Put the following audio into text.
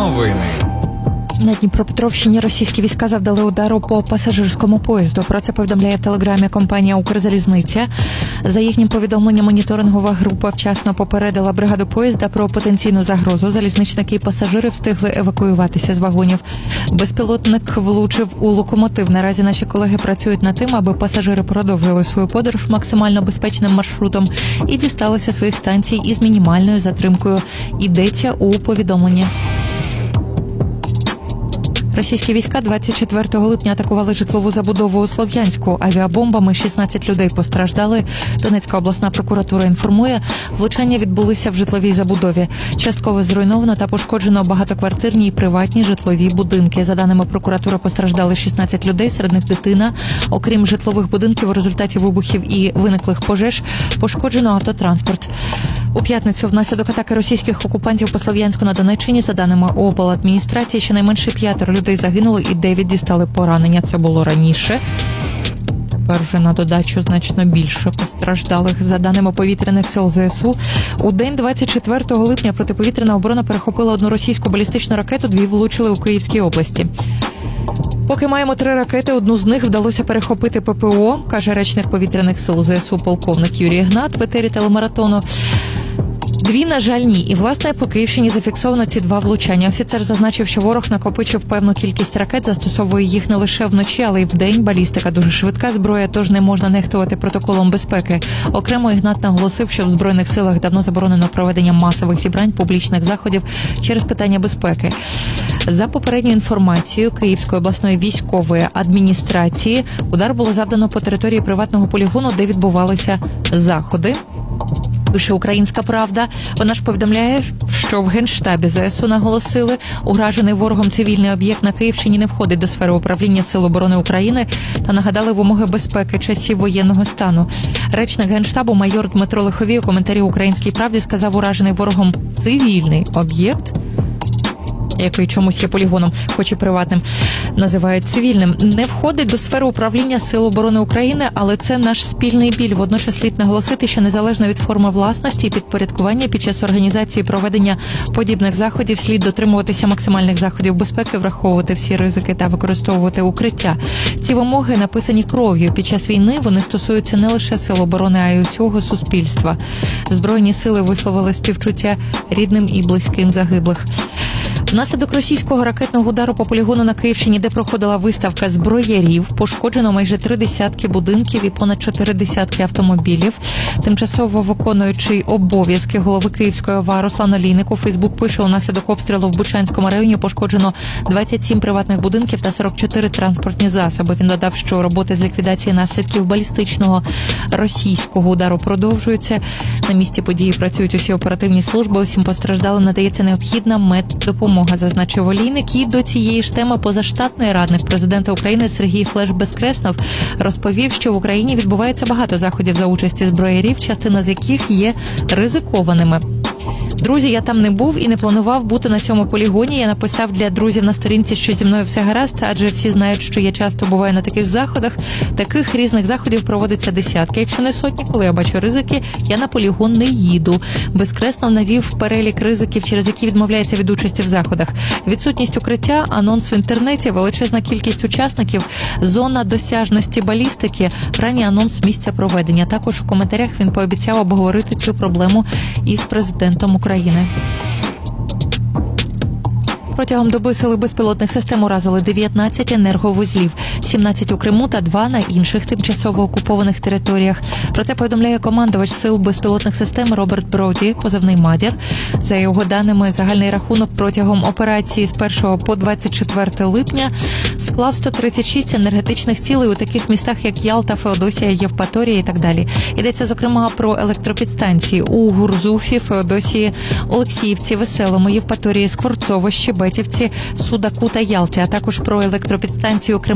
Новини. На Дніпропетровщині російські війська завдали удару по пасажирському поїзду. Про це повідомляє в телеграмі компанія «Укрзалізниця». За їхнім повідомленням, моніторингова група вчасно попередила бригаду поїзда про потенційну загрозу. Залізничники і пасажири встигли евакуюватися з вагонів. Безпілотник влучив у локомотив. Наразі наші колеги працюють над тим, аби пасажири продовжили свою подорож максимально безпечним маршрутом і дісталися своїх станцій із мінімальною затримкою. Йдеться у повідомленні. Російські війська 24 липня атакували житлову забудову у Слов'янську. Авіабомбами 16 людей постраждали. Донецька обласна прокуратура інформує, влучання відбулися в житловій забудові. Частково зруйновано та пошкоджено багатоквартирні і приватні житлові будинки. За даними прокуратури, постраждали 16 людей, серед них дитина. Окрім житлових будинків, у результаті вибухів і виниклих пожеж пошкоджено автотранспорт. У п'ятницю внаслідок атаки російських окупантів по Слов'янську на Донеччині, за даними обладміністрації, щонайменше 5 людей загинули і 9 дістали поранення. Це було раніше. Тепер вже на додачу значно більше постраждалих. За даними повітряних сил ЗСУ, у день 24 липня протиповітряна оборона перехопила одну російську балістичну ракету, 2 влучили у Київській області. Поки маємо 3 ракети, одну з них вдалося перехопити ППО, каже речник повітряних сил ЗСУ полковник Юрій Ігнат в етері телемаратону. 2, на жаль, ні. І, власне, по Київщині зафіксовано ці 2 влучання. Офіцер зазначив, що ворог накопичив певну кількість ракет, застосовує їх не лише вночі, але й вдень. Балістика дуже швидка зброя, тож не можна нехтувати протоколом безпеки. Окремо Ігнат наголосив, що в Збройних силах давно заборонено проведення масових зібрань, публічних заходів через питання безпеки. За попередньою інформацією Київської обласної військової адміністрації, удар було завдано по території приватного полігону, де відбувалися заходи. Пише «Українська правда». Вона ж повідомляє, що в Генштабі ЗСУ наголосили, уражений ворогом цивільний об'єкт на Київщині не входить до сфери управління Сил оборони України та нагадали вимоги безпеки часів воєнного стану. Речник Генштабу майор Дмитро Лиховій у коментарі «Українській правді» сказав, уражений ворогом цивільний об'єкт, який чомусь є полігоном, хоч і приватним, називають цивільним, не входить до сфери управління Сил оборони України, але це наш спільний біль. Водночас слід наголосити, що незалежно від форми власності і підпорядкування під час організації проведення подібних заходів слід дотримуватися максимальних заходів безпеки, враховувати всі ризики та використовувати укриття. Ці вимоги написані кров'ю. Під час війни вони стосуються не лише Сил оборони, а й усього суспільства. Збройні сили висловили співчуття рідним і близьким загиблих. Внаслідок російського ракетного удару по полігону на Київщині, де проходила виставка зброярів, пошкоджено майже 3 десятки будинків і понад 4 десятки автомобілів. Тимчасово виконуючий обов'язки голови Київської ОВА Руслан Олійник у Фейсбук пише, унаслідок обстрілу в Бучанському районі пошкоджено 27 приватних будинків та 44 транспортні засоби. Він додав, що роботи з ліквідації наслідків балістичного російського удару продовжуються. На місці події працюють усі оперативні служби, усім постраждалим надається необхідна меддопомога, зазначив Олійник. І до цієї ж теми позаштатний радник президента України Сергій Флеш-Безкреснов розповів, що в Україні відбувається багато заходів за участі зброярів, частина з яких є ризикованими. Друзі, я там не був і не планував бути на цьому полігоні. Я написав для друзів на сторінці, що зі мною все гаразд, адже всі знають, що я часто буваю на таких заходах. Таких різних заходів проводиться десятки, якщо не сотні. Коли я бачу ризики, я на полігон не їду. Безкреснов навів перелік ризиків, через які відмовляється від участі в заходах. Відсутність укриття, анонс в інтернеті, величезна кількість учасників, зона досяжності балістики, ранній анонс місця проведення. Також в коментарях він пообіцяв обговорити цю проблему із президентом України. Протягом доби сили безпілотних систем уразили 19 енерговузлів, 17 у Криму та 2 на інших тимчасово окупованих територіях. Про це повідомляє командувач сил безпілотних систем Роберт Броді, позивний «Мадір». За його даними, загальний рахунок протягом операції з 1 по 24 липня склав 136 енергетичних цілей у таких містах, як Ялта, Феодосія, Євпаторія і так далі. Йдеться, зокрема, про електропідстанції у Гурзуфі, Феодосії, Олексіївці, Веселому, Євпаторії, Скворцово, Щебетівці, Судаку та Ялті, а також про електропідстанцію